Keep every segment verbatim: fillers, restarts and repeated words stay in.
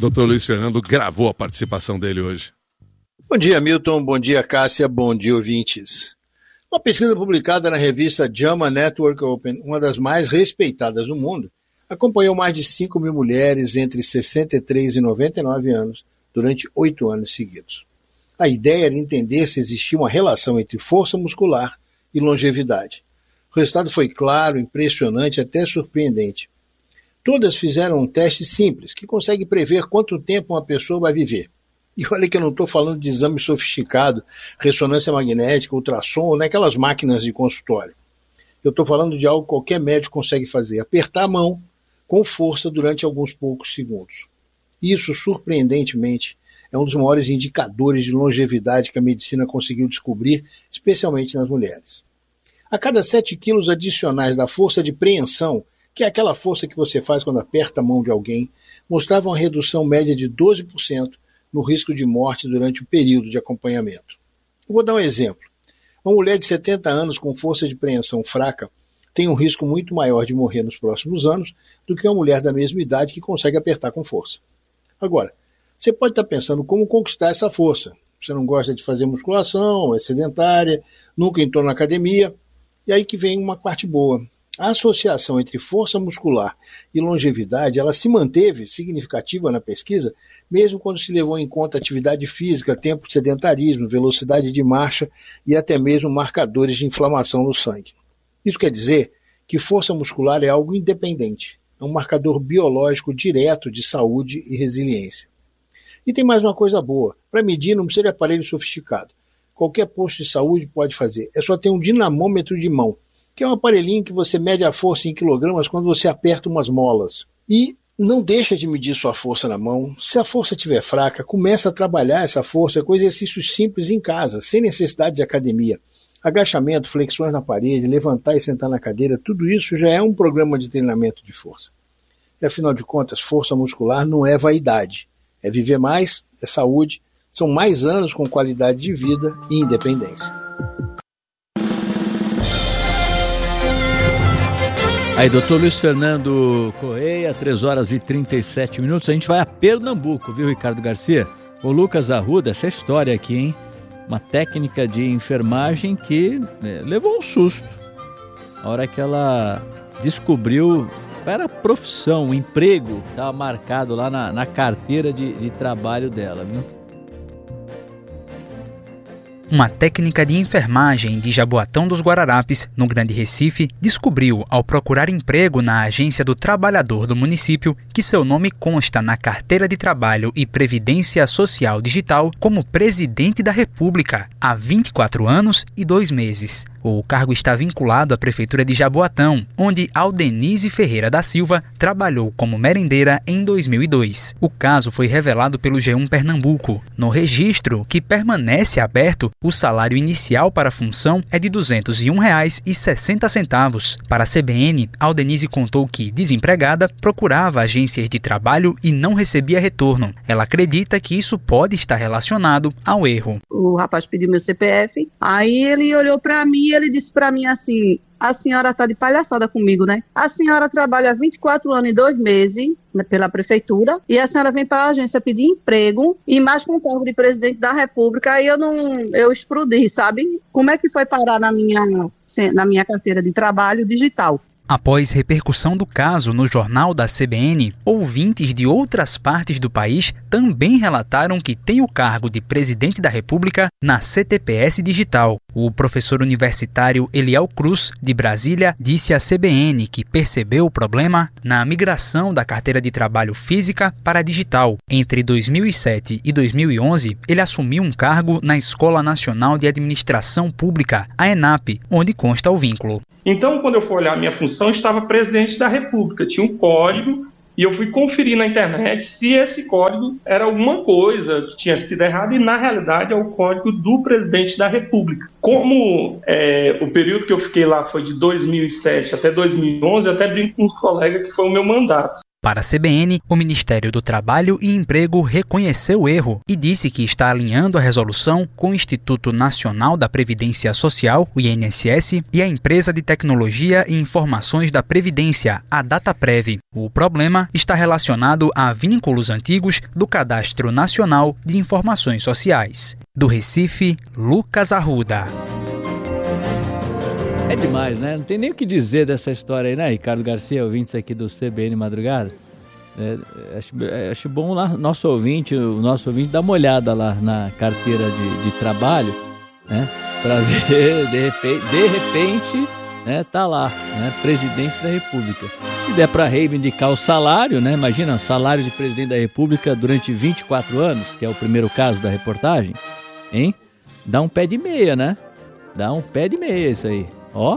doutor Luiz Fernando gravou a participação dele hoje. Bom dia, Milton. Bom dia, Cássia. Bom dia, ouvintes. Uma pesquisa publicada na revista JAMA Network Open, uma das mais respeitadas do mundo, acompanhou mais de cinco mil mulheres entre sessenta e três e noventa e nove anos durante oito anos seguidos. A ideia era entender se existia uma relação entre força muscular e longevidade. O resultado foi claro, impressionante, até surpreendente. Todas fizeram um teste simples, que consegue prever quanto tempo uma pessoa vai viver. E olha que eu não estou falando de exame sofisticado, ressonância magnética, ultrassom, naquelas máquinas de consultório. Eu estou falando de algo que qualquer médico consegue fazer, apertar a mão com força durante alguns poucos segundos. Isso, surpreendentemente, é um dos maiores indicadores de longevidade que a medicina conseguiu descobrir, especialmente nas mulheres. A cada sete quilos adicionais da força de preensão, que é aquela força que você faz quando aperta a mão de alguém, mostrava uma redução média de doze por cento no risco de morte durante o período de acompanhamento. Eu vou dar um exemplo. Uma mulher de setenta anos com força de preensão fraca tem um risco muito maior de morrer nos próximos anos do que uma mulher da mesma idade que consegue apertar com força. Agora, você pode estar pensando como conquistar essa força. Você não gosta de fazer musculação, é sedentária, nunca entrou na academia, e aí que vem uma parte boa. A associação entre força muscular e longevidade, ela se manteve significativa na pesquisa, mesmo quando se levou em conta atividade física, tempo de sedentarismo, velocidade de marcha e até mesmo marcadores de inflamação no sangue. Isso quer dizer que força muscular é algo independente, é um marcador biológico direto de saúde e resiliência. E tem mais uma coisa boa, para medir não precisa de aparelho sofisticado. Qualquer posto de saúde pode fazer, é só ter um dinamômetro de mão, que é um aparelhinho que você mede a força em quilogramas quando você aperta umas molas. E não deixa de medir sua força na mão. Se a força estiver fraca, começa a trabalhar essa força com exercícios simples em casa, sem necessidade de academia. Agachamento, flexões na parede, levantar e sentar na cadeira, tudo isso já é um programa de treinamento de força. E afinal de contas, força muscular não é vaidade. É viver mais, é saúde, são mais anos com qualidade de vida e independência. Aí, doutor Luiz Fernando Correia, três horas e trinta e sete minutos. A gente vai a Pernambuco, viu, Ricardo Garcia? O Lucas Arruda, essa história aqui, hein? Uma técnica de enfermagem que é, levou um susto. A hora que ela descobriu, era a profissão, o emprego, estava marcado lá na, na carteira de, de trabalho dela, viu? Uma técnica de enfermagem de Jaboatão dos Guararapes, no Grande Recife, descobriu, ao procurar emprego na Agência do Trabalhador do município, que seu nome consta na Carteira de Trabalho e Previdência Social Digital como Presidente da República, há vinte e quatro anos e dois meses. O cargo está vinculado à Prefeitura de Jaboatão, onde Aldenise Ferreira da Silva trabalhou como merendeira em dois mil e dois. O caso foi revelado pelo G um Pernambuco. No registro, que permanece aberto, o salário inicial para a função é de duzentos e um reais e sessenta centavos. Para a C B N, Aldenise contou que, desempregada, procurava agências de trabalho e não recebia retorno. Ela acredita que isso pode estar relacionado ao erro. O rapaz pediu meu C P F, aí ele olhou para mim e ele disse para mim assim: a senhora está de palhaçada comigo, né? A senhora trabalha vinte e quatro anos e dois meses né, pela prefeitura e a senhora vem para a agência pedir emprego e mais com o cargo de presidente da República. Aí eu não, eu explodi, sabe? Como é que foi parar na minha, na minha carteira de trabalho digital? Após repercussão do caso no jornal da C B N, ouvintes de outras partes do país também relataram que tem o cargo de presidente da República na C T P S Digital. O professor universitário Eliel Cruz, de Brasília, disse à C B N que percebeu o problema na migração da carteira de trabalho física para a digital. Entre dois mil e sete e dois mil e onze, ele assumiu um cargo na Escola Nacional de Administração Pública, a ENAP, onde consta o vínculo. Então, quando eu fui olhar a minha função, estava presidente da República, tinha um código, e eu fui conferir na internet se esse código era alguma coisa que tinha sido errado, e na realidade é o código do presidente da República. Como é, o período que eu fiquei lá foi de dois mil e sete até dois mil e onze, eu até brinco com um colega que foi o meu mandato. Para a C B N, o Ministério do Trabalho e Emprego reconheceu o erro e disse que está alinhando a resolução com o Instituto Nacional da Previdência Social, o I N S S, e a Empresa de Tecnologia e Informações da Previdência, a Dataprev. O problema está relacionado a vínculos antigos do Cadastro Nacional de Informações Sociais. Do Recife, Lucas Arruda. É demais, né? Não tem nem o que dizer dessa história aí, né, Ricardo Garcia, ouvintes aqui do C B N Madrugada? É, acho, acho bom lá, nosso ouvinte, o nosso ouvinte dar uma olhada lá na carteira de, de trabalho, né? Para ver, de repente, de repente, né, tá lá, né, presidente da República. Se der para reivindicar o salário, né? Imagina, salário de presidente da República durante vinte e quatro anos, que é o primeiro caso da reportagem, hein? Dá um pé de meia, né? Dá um pé de meia isso aí. Ó,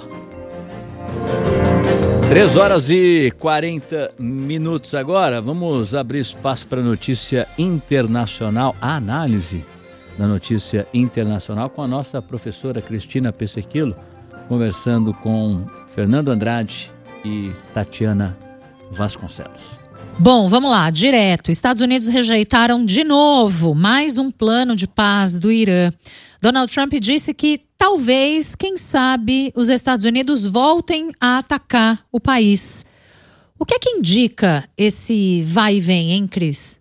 três horas e quarenta minutos agora. Vamos abrir espaço para notícia internacional, a análise da notícia internacional com a nossa professora Cristina Pessequilo, conversando com Fernando Andrade e Tatiana Vasconcelos. Bom, vamos lá, direto. Estados Unidos rejeitaram de novo mais um plano de paz do Irã. Donald Trump disse que talvez, quem sabe, os Estados Unidos voltem a atacar o país. O que é que indica esse vai e vem, hein, Cris?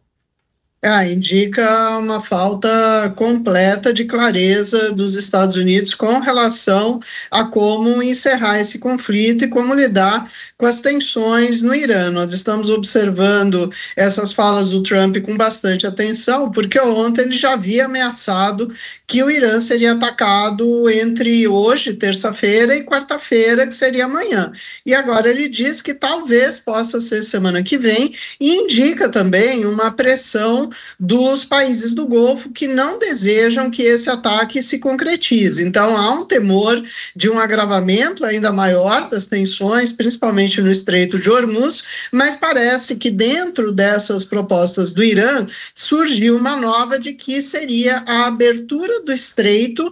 Ah, indica uma falta completa de clareza dos Estados Unidos com relação a como encerrar esse conflito e como lidar com as tensões no Irã. Nós estamos observando essas falas do Trump com bastante atenção, porque ontem ele já havia ameaçado que o Irã seria atacado entre hoje, terça-feira, e quarta-feira, que seria amanhã. E agora ele diz que talvez possa ser semana que vem, e indica também uma pressão dos países do Golfo que não desejam que esse ataque se concretize. Então há um temor de um agravamento ainda maior das tensões, principalmente no Estreito de Hormuz, mas parece que dentro dessas propostas do Irã surgiu uma nova de que seria a abertura do estreito,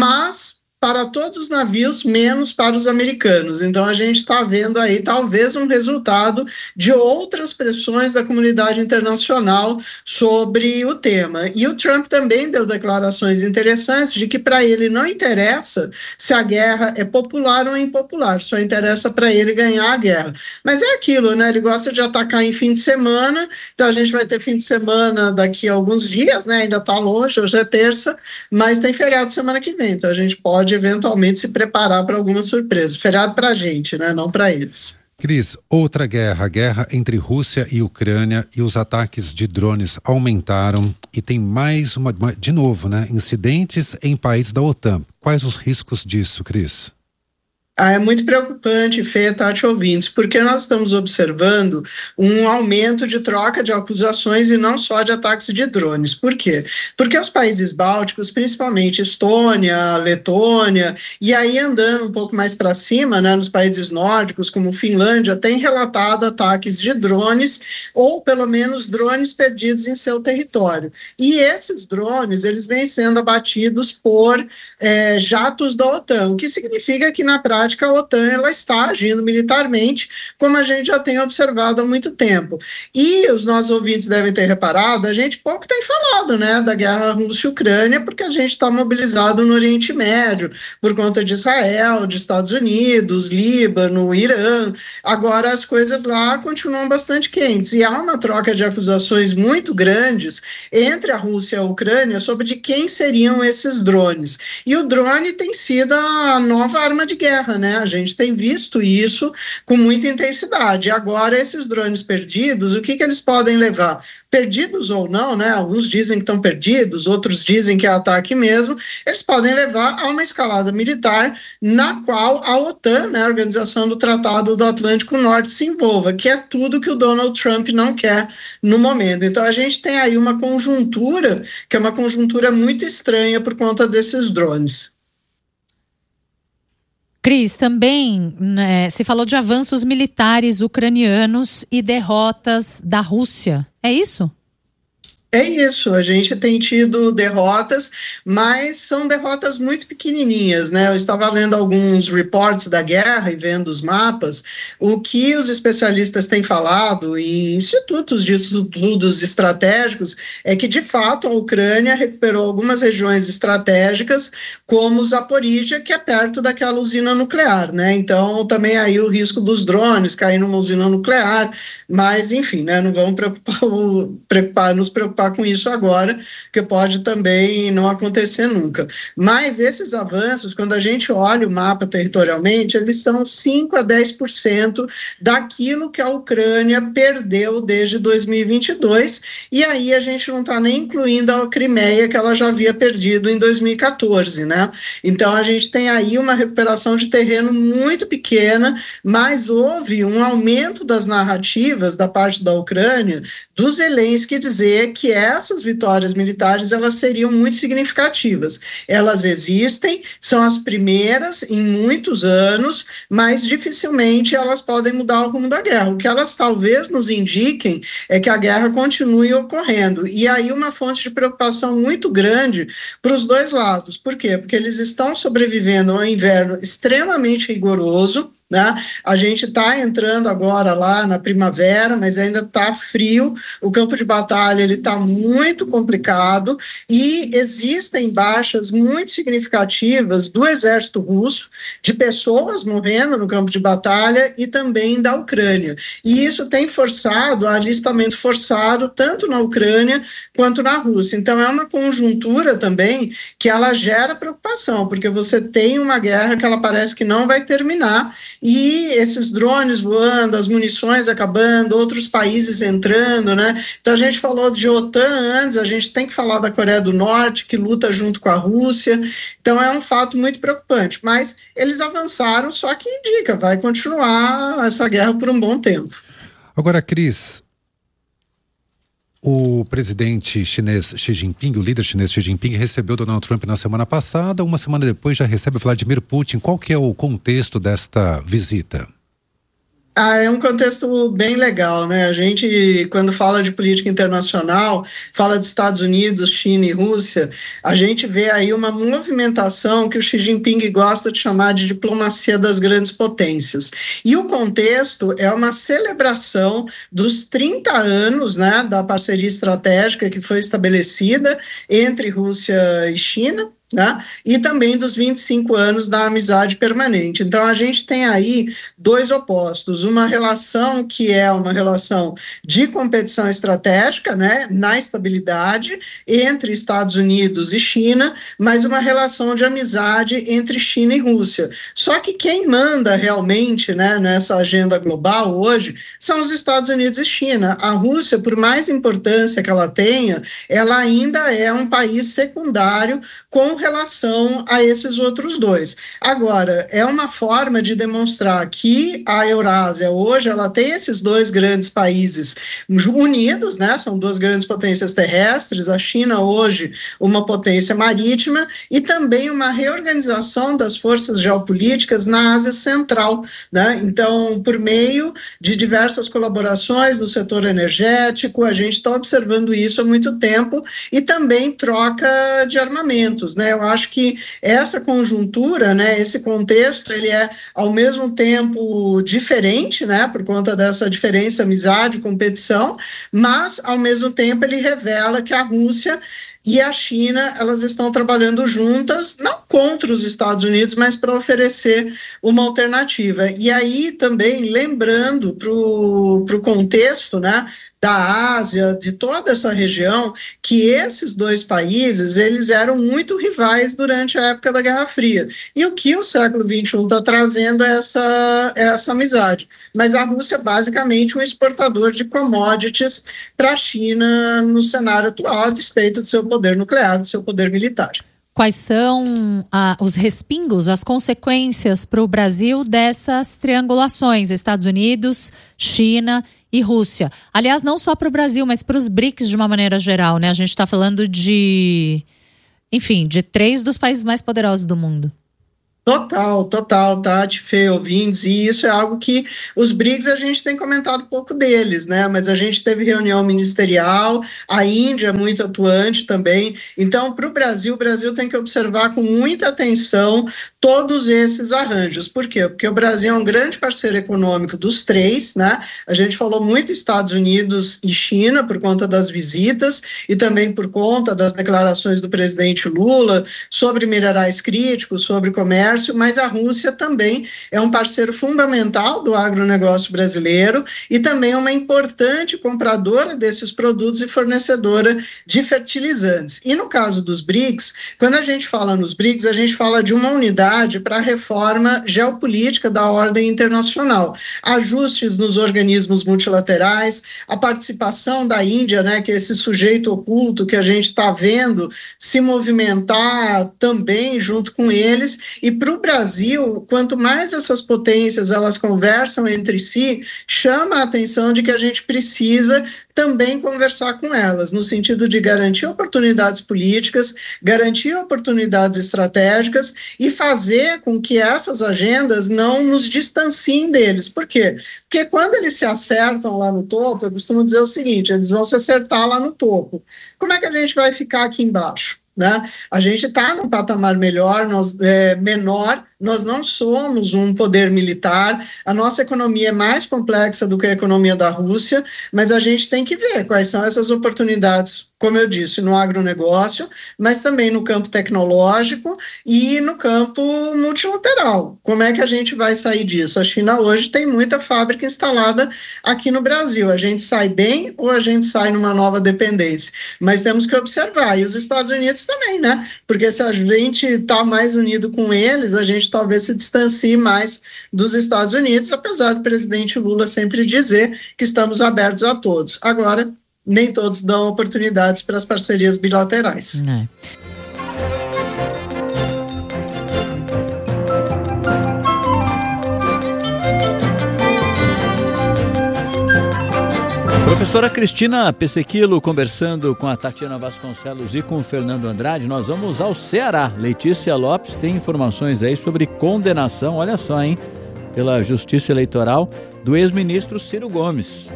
mas para todos os navios, menos para os americanos. Então a gente está vendo aí talvez um resultado de outras pressões da comunidade internacional sobre o tema. E o Trump também deu declarações interessantes de que para ele não interessa se a guerra é popular ou impopular, só interessa para ele ganhar a guerra. Mas é aquilo, né? Ele gosta de atacar em fim de semana, então a gente vai ter fim de semana daqui a alguns dias, né? Ainda está longe, hoje é terça, mas tem feriado semana que vem, então a gente pode eventualmente se preparar para alguma surpresa. Feriado para a gente, né? Não para eles. Cris, outra guerra, a guerra entre Rússia e Ucrânia, e os ataques de drones aumentaram e tem mais uma, de novo, né? Incidentes em países da OTAN. Quais os riscos disso, Cris? Ah, é muito preocupante, Fê, Tati, ouvintes, porque nós estamos observando um aumento de troca de acusações e não só de ataques de drones. Por quê? Porque os países bálticos, principalmente Estônia, Letônia, e aí andando um pouco mais para cima, né, nos países nórdicos, como Finlândia, têm relatado ataques de drones, ou pelo menos drones perdidos em seu território. E esses drones, eles vêm sendo abatidos por é, jatos da OTAN, o que significa que na prática a OTAN ela está agindo militarmente, como a gente já tem observado há muito tempo. E os nossos ouvintes devem ter reparado, a gente pouco tem falado, né, da guerra Rússia e Ucrânia, porque a gente está mobilizado no Oriente Médio, por conta de Israel, de Estados Unidos, Líbano, Irã. Agora as coisas lá continuam bastante quentes, e há uma troca de acusações muito grandes entre a Rússia e a Ucrânia sobre de quem seriam esses drones. E o drone tem sido a nova arma de guerra, né? A gente tem visto isso com muita intensidade. Agora, esses drones perdidos, o que, que eles podem levar? Perdidos ou não, né? Alguns dizem que estão perdidos, outros dizem que é ataque mesmo. Eles podem levar a uma escalada militar na qual a OTAN, né, a Organização do Tratado do Atlântico Norte, se envolva, que é tudo que o Donald Trump não quer no momento. Então, a gente tem aí uma conjuntura, que é uma conjuntura muito estranha por conta desses drones. Cris, também né, se falou de avanços militares ucranianos e derrotas da Rússia. É isso? É isso, a gente tem tido derrotas, mas são derrotas muito pequenininhas, né? Eu estava lendo alguns reports da guerra e vendo os mapas. O que os especialistas têm falado em institutos de estudos estratégicos é que, de fato, a Ucrânia recuperou algumas regiões estratégicas, como Zaporíjia, que é perto daquela usina nuclear, né? Então, também aí o risco dos drones cair numa usina nuclear, mas, enfim, né? Não vamos preocupar, preocupar, nos preocupar com isso agora, que pode também não acontecer nunca. Mas esses avanços, quando a gente olha o mapa territorialmente, eles são cinco a dez por cento daquilo que a Ucrânia perdeu desde dois mil e vinte e dois, e aí a gente não está nem incluindo a Crimeia, que ela já havia perdido em dois mil e quatorze, né? Então a gente tem aí uma recuperação de terreno muito pequena, mas houve um aumento das narrativas da parte da Ucrânia, do Zelensky dizer que essas vitórias militares elas seriam muito significativas. Elas existem, são as primeiras em muitos anos, mas dificilmente elas podem mudar o rumo da guerra. O que elas talvez nos indiquem é que a guerra continue ocorrendo. E aí uma fonte de preocupação muito grande para os dois lados. Por quê? Porque eles estão sobrevivendo a um inverno extremamente rigoroso, né? A gente está entrando agora lá na primavera, mas ainda está frio, o campo de batalha ele está muito complicado e existem baixas muito significativas do exército russo, de pessoas morrendo no campo de batalha e também da Ucrânia. E isso tem forçado a alistamento forçado tanto na Ucrânia quanto na Rússia. Então é uma conjuntura também que ela gera preocupação, porque você tem uma guerra que ela parece que não vai terminar. E esses drones voando, as munições acabando, outros países entrando, né? Então a gente falou de OTAN antes, a gente tem que falar da Coreia do Norte, que luta junto com a Rússia. Então é um fato muito preocupante. Mas eles avançaram, só que indica, vai continuar essa guerra por um bom tempo. Agora, Cris, o presidente chinês Xi Jinping, o líder chinês Xi Jinping, recebeu Donald Trump na semana passada, uma semana depois já recebe Vladimir Putin. Qual que é o contexto desta visita? Ah, é um contexto bem legal, né? A gente, quando fala de política internacional, fala de Estados Unidos, China e Rússia, a gente vê aí uma movimentação que o Xi Jinping gosta de chamar de diplomacia das grandes potências. E o contexto é uma celebração dos trinta anos, né, da parceria estratégica que foi estabelecida entre Rússia e China, né? E também dos vinte e cinco anos da amizade permanente. Então a gente tem aí dois opostos, uma relação que é uma relação de competição estratégica, né, na estabilidade entre Estados Unidos e China, mas uma relação de amizade entre China e Rússia. Só que quem manda realmente, né, nessa agenda global hoje são os Estados Unidos e China. A Rússia, por mais importância que ela tenha, ela ainda é um país secundário com relação a esses outros dois. Agora, é uma forma de demonstrar que a Eurásia hoje, ela tem esses dois grandes países unidos, né, são duas grandes potências terrestres, a China hoje uma potência marítima e também uma reorganização das forças geopolíticas na Ásia Central, né, então por meio de diversas colaborações no setor energético, a gente está observando isso há muito tempo e também troca de armamentos, né. Eu acho que essa conjuntura, né, esse contexto, ele é ao mesmo tempo diferente, né, por conta dessa diferença, amizade, competição, mas ao mesmo tempo ele revela que a Rússia e a China, elas estão trabalhando juntas, não contra os Estados Unidos, mas para oferecer uma alternativa. E aí também, lembrando para o contexto, né, da Ásia, de toda essa região, que esses dois países, eles eram muito rivais durante a época da Guerra Fria. E o que o século vinte e um está trazendo é essa, é essa amizade. Mas a Rússia é basicamente um exportador de commodities para a China no cenário atual, a despeito do seu poder nuclear, do seu poder militar. Quais são ah, os respingos, as consequências para o Brasil dessas triangulações, Estados Unidos, China e Rússia? Aliás, não só para o Brasil, mas para os BRICS de uma maneira geral, né? A gente está falando de, enfim, de três dos países mais poderosos do mundo. Total, total, Tati, Fê, ouvintes, e isso é algo que os B R I C S a gente tem comentado pouco deles, né, mas a gente teve reunião ministerial, a Índia é muito atuante também, então para o Brasil, o Brasil tem que observar com muita atenção todos esses arranjos. Por quê? Porque o Brasil é um grande parceiro econômico dos três, né, a gente falou muito Estados Unidos e China por conta das visitas e também por conta das declarações do presidente Lula sobre minerais críticos, sobre comércio, mas a Rússia também é um parceiro fundamental do agronegócio brasileiro e também uma importante compradora desses produtos e fornecedora de fertilizantes. E no caso dos B R I C S, quando a gente fala nos B R I C S, a gente fala de uma unidade para a reforma geopolítica da ordem internacional, ajustes nos organismos multilaterais, a participação da Índia, né, que é esse sujeito oculto que a gente está vendo se movimentar também junto com eles. E para o Brasil, quanto mais essas potências elas conversam entre si, chama a atenção de que a gente precisa também conversar com elas, no sentido de garantir oportunidades políticas, garantir oportunidades estratégicas e fazer com que essas agendas não nos distanciem deles. Por quê? Porque quando eles se acertam lá no topo, eu costumo dizer o seguinte, eles vão se acertar lá no topo. Como é que a gente vai ficar aqui embaixo? Né? A gente está num patamar melhor, nós, é, menor, nós não somos um poder militar, a nossa economia é mais complexa do que a economia da Rússia, mas a gente tem que ver quais são essas oportunidades, como eu disse, no agronegócio, mas também no campo tecnológico e no campo multilateral. Como é que a gente vai sair disso? A China hoje tem muita fábrica instalada aqui no Brasil, a gente sai bem ou a gente sai numa nova dependência? Mas temos que observar, e os Estados Unidos também, né? Porque se a gente está mais unido com eles, a gente talvez se distancie mais dos Estados Unidos, apesar do presidente Lula sempre dizer que estamos abertos a todos. Agora, nem todos dão oportunidades para as parcerias bilaterais. É. Professora Cristina Pessequilo conversando com a Tatiana Vasconcelos e com o Fernando Andrade. Nós vamos ao Ceará. Letícia Lopes tem informações aí sobre condenação, olha só, hein, pela Justiça Eleitoral do ex-ministro Ciro Gomes.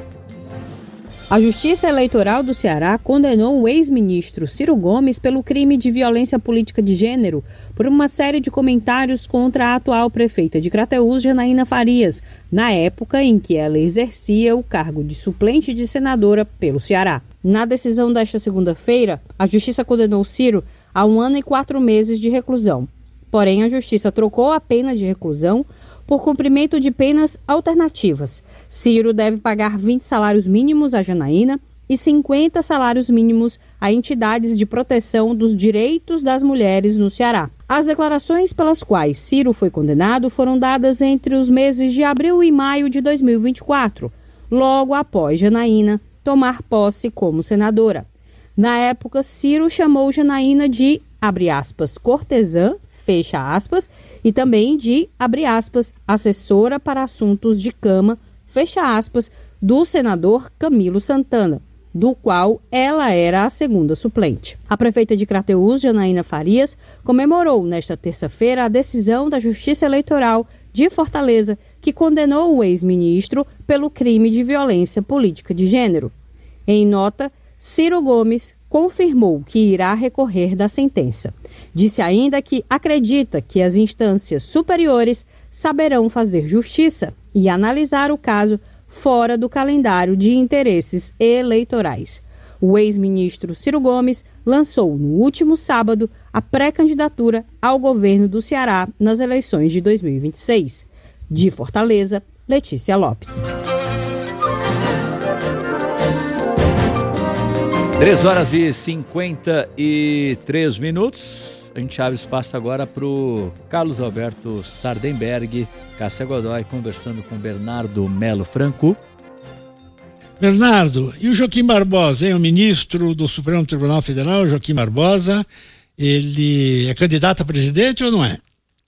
A Justiça Eleitoral do Ceará condenou o ex-ministro Ciro Gomes pelo crime de violência política de gênero por uma série de comentários contra a atual prefeita de Crateús, Janaína Farias, na época em que ela exercia o cargo de suplente de senadora pelo Ceará. Na decisão desta segunda-feira, a Justiça condenou Ciro a um ano e quatro meses de reclusão. Porém, a Justiça trocou a pena de reclusão por cumprimento de penas alternativas. Ciro deve pagar vinte salários mínimos a Janaína e cinquenta salários mínimos a entidades de proteção dos direitos das mulheres no Ceará. As declarações pelas quais Ciro foi condenado foram dadas entre os meses de abril e maio de dois mil e vinte e quatro, logo após Janaína tomar posse como senadora. Na época, Ciro chamou Janaína de, abre aspas, cortesã, fecha aspas, e também de, abre aspas, assessora para assuntos de cama, fecha aspas, do senador Camilo Santana, do qual ela era a segunda suplente. A prefeita de Crateús, Janaína Farias, comemorou nesta terça-feira a decisão da Justiça Eleitoral de Fortaleza, que condenou o ex-ministro pelo crime de violência política de gênero. Em nota, Ciro Gomes confirmou que irá recorrer da sentença. Disse ainda que acredita que as instâncias superiores saberão fazer justiça e analisar o caso fora do calendário de interesses eleitorais. O ex-ministro Ciro Gomes lançou no último sábado a pré-candidatura ao governo do Ceará nas eleições de dois mil e vinte e seis. De Fortaleza, Letícia Lopes. três horas e cinquenta e três minutos. A gente abre espaço agora para o Carlos Alberto Sardenberg, Cássia Godoy, conversando com Bernardo Melo Franco. Bernardo, e o Joaquim Barbosa, hein? O ministro do Supremo Tribunal Federal, Joaquim Barbosa, ele é candidato a presidente ou não é?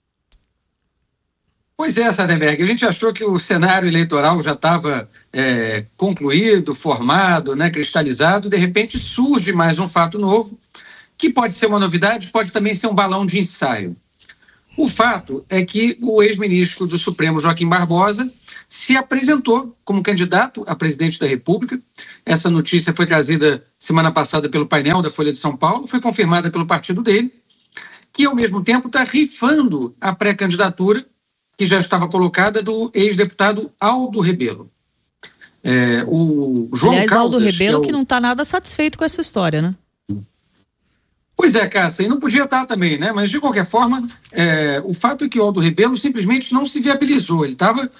Pois é, Sardenberg, a gente achou que o cenário eleitoral já estava é, concluído, formado, né, cristalizado, de repente surge mais um fato novo, que pode ser uma novidade, pode também ser um balão de ensaio. O fato é que o ex-ministro do Supremo, Joaquim Barbosa, se apresentou como candidato a presidente da República. Essa notícia foi trazida semana passada pelo painel da Folha de São Paulo, foi confirmada pelo partido dele, que ao mesmo tempo está rifando a pré-candidatura que já estava colocada do ex-deputado Aldo Rebelo. É, o João Aliás, Caldas, Aldo Rebelo que, é o... que não está nada satisfeito com essa história, né? Pois é, Cássia, e não podia estar também, né? Mas, de qualquer forma, é, o fato é que o Aldo Rebelo simplesmente não se viabilizou. Ele estava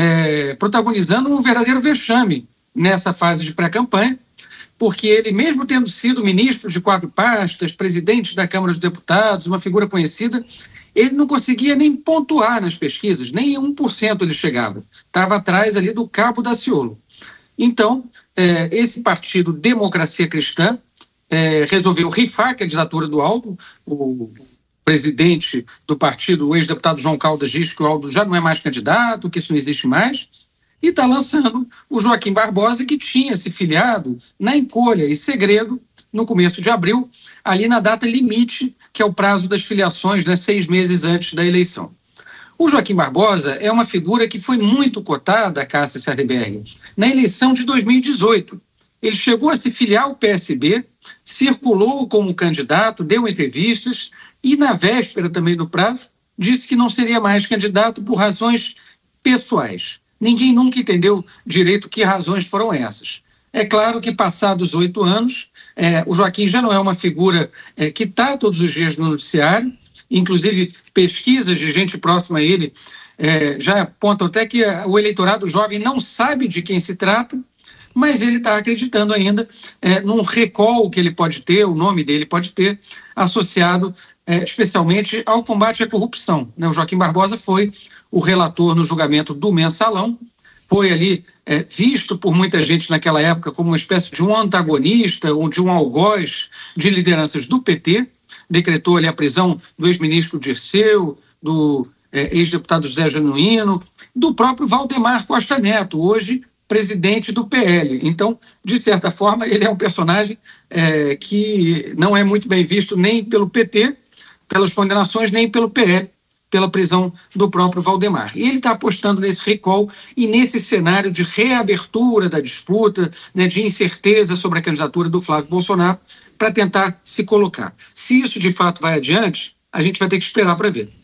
é, protagonizando um verdadeiro vexame nessa fase de pré-campanha, porque ele, mesmo tendo sido ministro de quatro pastas, presidente da Câmara dos Deputados, uma figura conhecida, ele não conseguia nem pontuar nas pesquisas, nem um por cento ele chegava. Estava atrás ali do Cabo Daciolo. Então, é, esse partido Democracia Cristã É, resolveu rifar a candidatura do Aldo. O presidente do partido, o ex-deputado João Caldas, diz que o Aldo já não é mais candidato, que isso não existe mais, e está lançando o Joaquim Barbosa, que tinha se filiado na encolha e segredo no começo de abril, ali na data limite, que é o prazo das filiações, né, seis meses antes da eleição. O Joaquim Barbosa é uma figura que foi muito cotada, Cássia Sardenberg, na eleição de dois mil e dezoito. Ele chegou a se filiar ao P S B, circulou como candidato, deu entrevistas e, na véspera também do prazo, disse que não seria mais candidato por razões pessoais. Ninguém nunca entendeu direito que razões foram essas. É claro que, passados oito anos, é, o Joaquim já não é uma figura é, que está todos os dias no noticiário, inclusive pesquisas de gente próxima a ele é, já apontam até que o eleitorado jovem não sabe de quem se trata, mas ele está acreditando ainda é, num recall que ele pode ter, o nome dele pode ter, associado é, especialmente ao combate à corrupção. Né? O Joaquim Barbosa foi o relator no julgamento do Mensalão, foi ali é, visto por muita gente naquela época como uma espécie de um antagonista ou de um algoz de lideranças do P T, decretou ali a prisão do ex-ministro Dirceu, do é, ex-deputado José Genuíno, do próprio Valdemar Costa Neto, hoje presidente do P L. Então, de certa forma, ele é um personagem é, que não é muito bem visto nem pelo P T, pelas condenações, nem pelo P L, pela prisão do próprio Valdemar. E ele está apostando nesse recall e nesse cenário de reabertura da disputa, né, de incerteza sobre a candidatura do Flávio Bolsonaro, para tentar se colocar. Se isso de fato vai adiante, a gente vai ter que esperar para ver.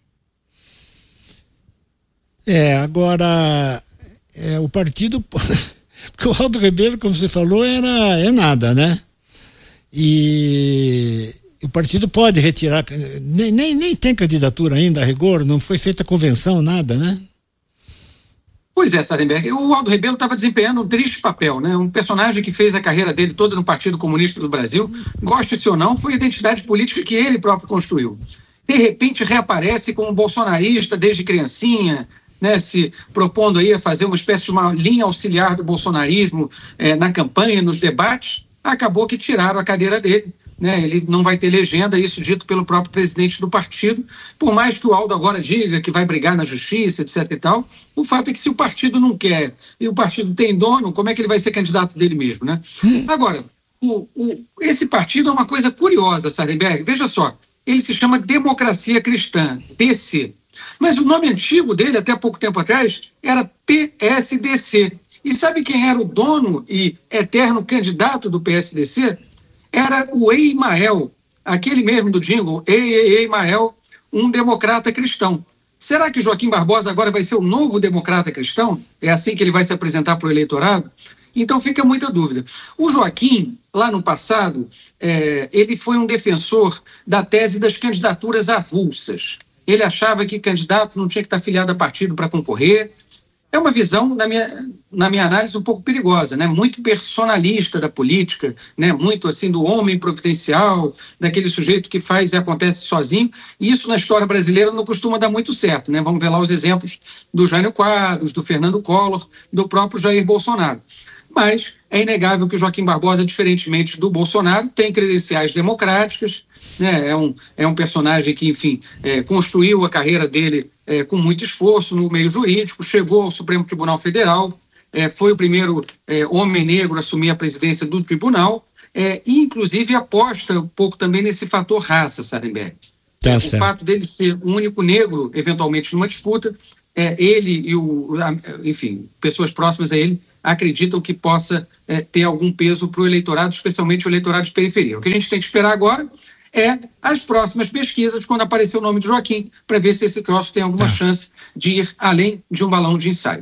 É, agora... É, o partido, porque o Aldo Rebelo, como você falou, era, é nada, né? E o partido pode retirar, nem, nem, nem tem candidatura ainda a rigor, não foi feita convenção, nada, né? Pois é, Sardenberg, o Aldo Rebelo estava desempenhando um triste papel, né? Um personagem que fez a carreira dele toda no Partido Comunista do Brasil, goste-se ou não, foi a identidade política que ele próprio construiu. De repente reaparece como bolsonarista desde criancinha, né, se propondo aí a fazer uma espécie de uma linha auxiliar do bolsonarismo eh, na campanha, nos debates, acabou que tiraram a cadeira dele, né, ele não vai ter legenda, isso dito pelo próprio presidente do partido, por mais que o Aldo agora diga que vai brigar na justiça, etc e tal, o fato é que se o partido não quer e o partido tem dono, como é que ele vai ser candidato dele mesmo, né? Hum. Agora, o, o, esse partido é uma coisa curiosa, Sardenberg, veja só, ele se chama Democracia Cristã, D C, mas o nome antigo dele, até pouco tempo atrás, era P S D C. E sabe quem era o dono e eterno candidato do P S D C? Era o Eimael, aquele mesmo do jingle, Ei, Ei, Eimael, um democrata cristão. Será que Joaquim Barbosa agora vai ser o novo democrata cristão? É assim que ele vai se apresentar para o eleitorado? Então fica muita dúvida. O Joaquim, lá no passado, é, ele foi um defensor da tese das candidaturas avulsas. Ele achava que candidato não tinha que estar filiado a partido para concorrer. É uma visão, na minha, na minha análise, um pouco perigosa, né? Muito personalista da política, né? Muito assim do homem providencial, daquele sujeito que faz e acontece sozinho. E isso na história brasileira não costuma dar muito certo, né? Vamos ver lá os exemplos do Jânio Quadros, do Fernando Collor, do próprio Jair Bolsonaro. Mas é inegável que o Joaquim Barbosa, diferentemente do Bolsonaro, tem credenciais democráticas, né? É um, é um personagem que, enfim, é, construiu a carreira dele é, com muito esforço no meio jurídico, chegou ao Supremo Tribunal Federal, é, foi o primeiro é, homem negro a assumir a presidência do tribunal, é, e inclusive aposta um pouco também nesse fator raça, Sardenberg. Tá o certo. fato dele ser o único negro, eventualmente, numa disputa, é, ele e o, enfim, pessoas próximas a ele acreditam que possa é, ter algum peso para o eleitorado, especialmente o eleitorado de periferia. O que a gente tem que esperar agora é as próximas pesquisas, quando aparecer o nome de Joaquim, para ver se esse troço tem alguma Ah. chance de ir além de um balão de ensaio.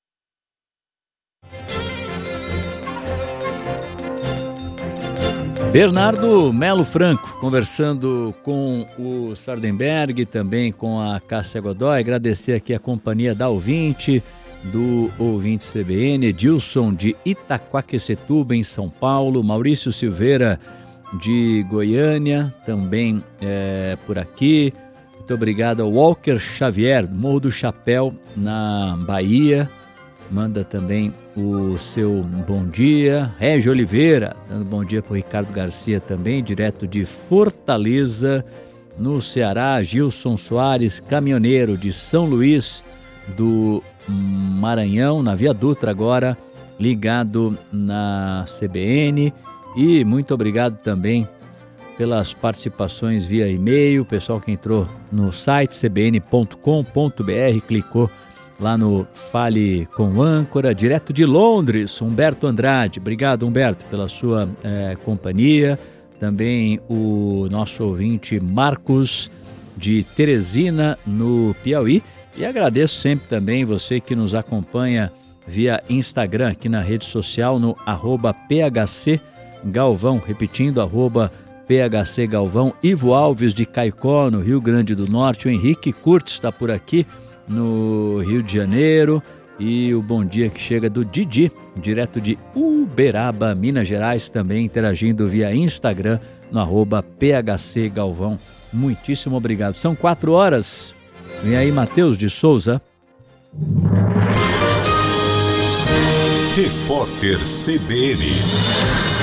Bernardo Melo Franco, conversando com o Sardenberg, também com a Cássia Godoy. Agradecer aqui a companhia da ouvinte, do ouvinte C B N, Edilson de Itaquaquecetuba, em São Paulo, Maurício Silveira de Goiânia, também é, por aqui. Muito obrigado ao Walker Xavier, Morro do Chapéu, na Bahia. Manda também o seu bom dia. Régio Oliveira, dando bom dia para o Ricardo Garcia também, direto de Fortaleza, no Ceará. Gilson Soares, caminhoneiro de São Luís do Maranhão, na Via Dutra agora, ligado na C B N. E muito obrigado também pelas participações via e-mail, o pessoal que entrou no site c b n ponto com ponto b r, clicou lá no Fale com Âncora, direto de Londres, Humberto Andrade. Obrigado, Humberto, pela sua eh, companhia. Também o nosso ouvinte Marcos, de Teresina, no Piauí. E agradeço sempre também você que nos acompanha via Instagram, aqui na rede social, no arroba P H C Galvão, repetindo, arroba P H C Galvão. Ivo Alves, de Caicó, no Rio Grande do Norte. O Henrique Curtis está por aqui, no Rio de Janeiro. E o bom dia que chega do Didi, direto de Uberaba, Minas Gerais, também interagindo via Instagram, no arroba P H C Galvão. Muitíssimo obrigado. São quatro horas. Vem aí Matheus de Souza. Repórter C B N.